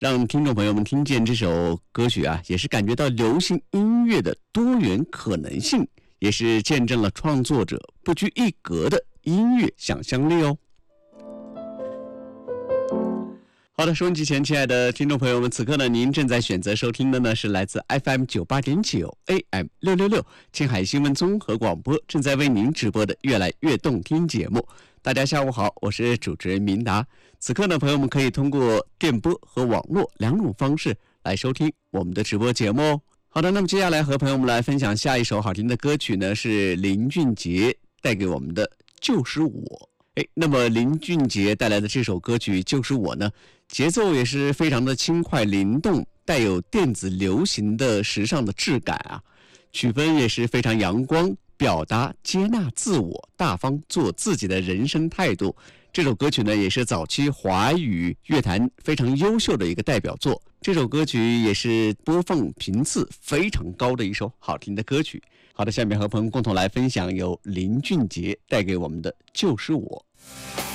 让听众朋友们听见这首歌曲啊，也是感觉到流行音乐的多元可能性，也是见证了创作者不拘一格的音乐想象力哦。好的，收音机前亲爱的听众朋友们，此刻呢，您正在选择收听的呢是来自 FM 98.9 AM 666青海新闻综合广播正在为您直播的越来越动听节目。大家下午好，我是主持人明达。此刻呢，朋友们可以通过电波和网络两种方式来收听我们的直播节目哦。好的，那么接下来和朋友们来分享下一首好听的歌曲呢，是林俊杰带给我们的《就是我》。那么林俊杰带来的这首歌曲《就是我》呢，节奏也是非常的轻快灵动，带有电子流行的时尚的质感啊，曲风也是非常阳光，表达接纳自我，大方做自己的人生态度。这首歌曲呢，也是早期华语乐坛非常优秀的一个代表作。这首歌曲也是播放频次非常高的一首好听的歌曲。好的，下面和朋友共同来分享由林俊杰带给我们的《就是我》。